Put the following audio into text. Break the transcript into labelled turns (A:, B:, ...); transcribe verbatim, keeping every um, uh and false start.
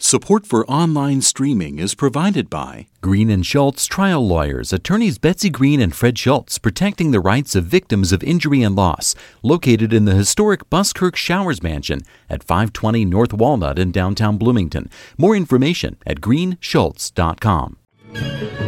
A: Support for online streaming is provided by
B: Green and Schultz Trial Lawyers, attorneys Betsy Green and Fred Schultz, protecting the rights of victims of injury and loss, located in the historic Buskirk Showers Mansion at five twenty North Walnut in downtown Bloomington. More information at green schultz dot com.